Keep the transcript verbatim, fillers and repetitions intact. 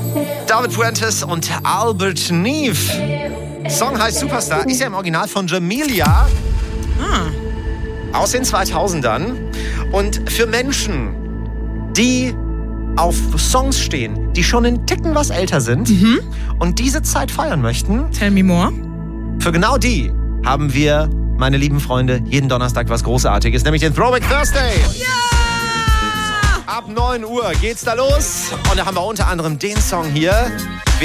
David Fuentes und Albert Neve. Song heißt Superstar, ist ja im Original von Jamelia. Ah. Aus den zweitausendern. Und für Menschen, die auf Songs stehen, die schon einen Ticken was älter sind mhm. und diese Zeit feiern möchten. Tell me more. Für genau die haben wir, meine lieben Freunde, jeden Donnerstag was Großartiges, nämlich den Throwback Thursday. Ja! Ab neun Uhr geht's da los und da haben wir unter anderem den Song hier.